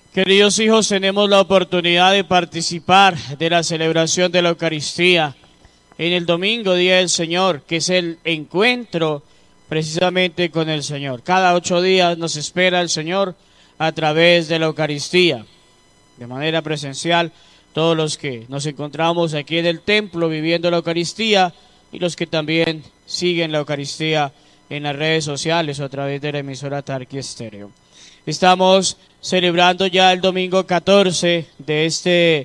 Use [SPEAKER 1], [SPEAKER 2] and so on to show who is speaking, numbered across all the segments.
[SPEAKER 1] Queridos hijos, tenemos la oportunidad de participar de la celebración de la Eucaristía en el domingo, Día del Señor, que es el encuentro precisamente con el Señor. Cada 8 días nos espera el Señor a través de la Eucaristía, de manera presencial, todos los que nos encontramos aquí en el templo viviendo la Eucaristía y los que también siguen la Eucaristía en las redes sociales o a través de la emisora Tarqui Estéreo. Estamos celebrando ya el domingo 14 de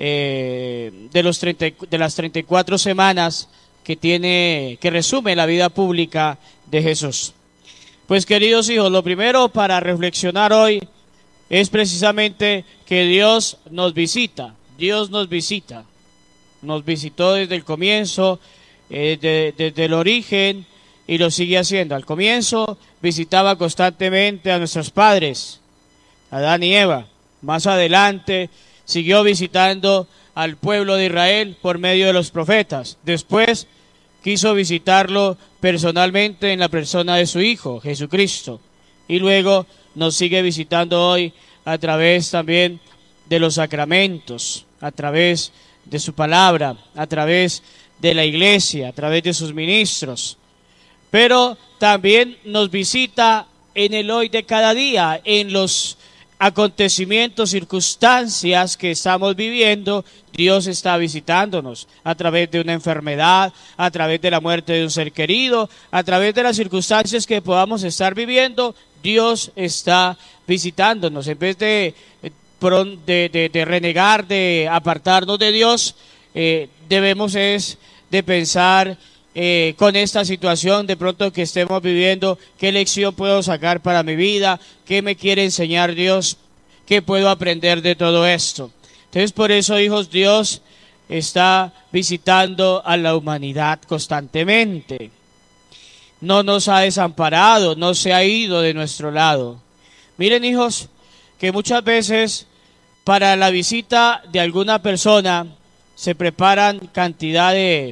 [SPEAKER 1] las 34 semanas que resume la vida pública de Jesús. Pues queridos hijos, lo primero para reflexionar hoy es precisamente que Dios nos visita. Dios nos visita. Nos visitó desde el comienzo, desde el origen, y lo sigue haciendo. Al comienzo visitaba constantemente a nuestros padres, Adán y Eva. Más adelante siguió visitando al pueblo de Israel por medio de los profetas. Después quiso visitarlo personalmente en la persona de su Hijo, Jesucristo. Y luego nos sigue visitando hoy a través también de los sacramentos, a través de su palabra, a través de la iglesia, a través de sus ministros. Pero también nos visita en el hoy de cada día, en los acontecimientos, circunstancias que estamos viviendo. Dios está visitándonos a través de una enfermedad, a través de la muerte de un ser querido, a través de las circunstancias que podamos estar viviendo. Dios está visitándonos. En vez de renegar, de apartarnos de Dios, debemos de pensar con esta situación de pronto que estemos viviendo, qué lección puedo sacar para mi vida, qué me quiere enseñar Dios, qué puedo aprender de todo esto. Entonces, por eso, hijos, Dios está visitando a la humanidad constantemente. No nos ha desamparado, no se ha ido de nuestro lado. Miren, hijos, que muchas veces para la visita de alguna persona se preparan cantidad de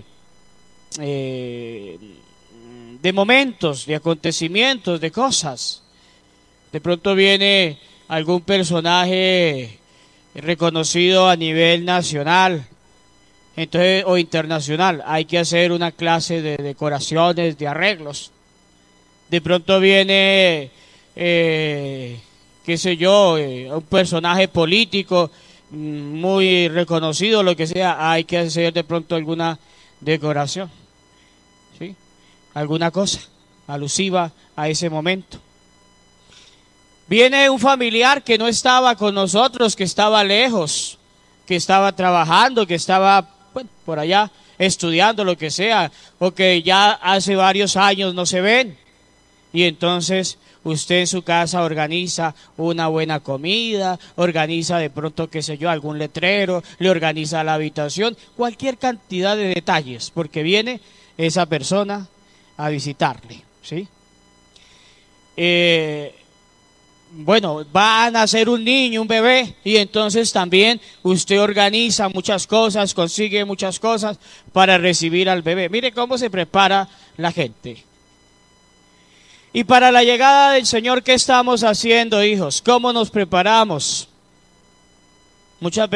[SPEAKER 1] momentos, de acontecimientos, de cosas. De pronto viene algún personaje reconocido a nivel nacional, entonces, o internacional. Hay que hacer una clase de decoraciones, de arreglos. De pronto viene, qué sé yo, un personaje político muy reconocido, lo que sea. Hay que hacer de pronto alguna decoración, ¿sí? Alguna cosa alusiva a ese momento. Viene un familiar que no estaba con nosotros, que estaba lejos, que estaba trabajando, que estaba por allá estudiando, lo que sea, o que ya hace varios años no se ven. Y entonces usted en su casa organiza una buena comida, organiza de pronto, qué sé yo, algún letrero, le organiza la habitación, cualquier cantidad de detalles, porque viene esa persona a visitarle, ¿sí? Bueno, va a nacer un niño, un bebé, y entonces también usted organiza muchas cosas, consigue muchas cosas para recibir al bebé. Mire cómo se prepara la gente. Y para la llegada del Señor, ¿qué estamos haciendo, hijos? ¿Cómo nos preparamos? Muchas veces